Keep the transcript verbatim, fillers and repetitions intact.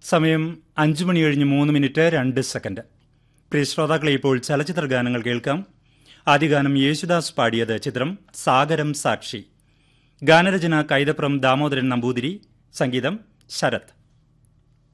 സമയം അഞ്ചു മണി കഴിഞ്ഞ് മൂന്ന് മിനിറ്റ് രണ്ട് സെക്കൻഡ്. പ്രിയ ശ്രോതാക്കളെ, ഇപ്പോൾ ചലച്ചിത്ര ഗാനങ്ങൾ കേൾക്കാം. ആദ്യ ഗാനം യേശുദാസ് പാടിയത്, ചിത്രം സാഗരം സാക്ഷി. ഗാനരചന കൈതപ്രം ദാമോദരൻ നമ്പൂതിരി, സംഗീതം ശരത്.